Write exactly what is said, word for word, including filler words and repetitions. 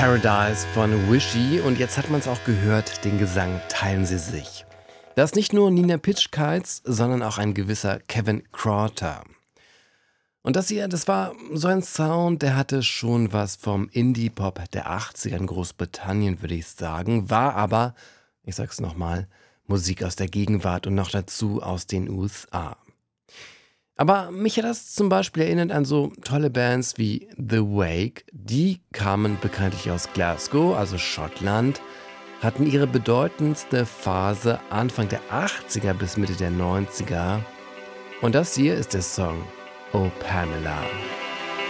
Paradise von Wishy und jetzt hat man es auch gehört, den Gesang teilen sie sich. Das ist nicht nur Nina Pitschkeitz, sondern auch ein gewisser Kevin Crowther. Und das hier, das war so ein Sound, der hatte schon was vom Indie-Pop der achtziger in Großbritannien, würde ich sagen, war aber, ich sag's nochmal, Musik aus der Gegenwart und noch dazu aus den U S A. Aber mich hat das zum Beispiel erinnert an so tolle Bands wie The Wake. Die kamen bekanntlich aus Glasgow, also Schottland, hatten ihre bedeutendste Phase Anfang der achtziger bis Mitte der neunziger. Und das hier ist der Song Oh Pamela.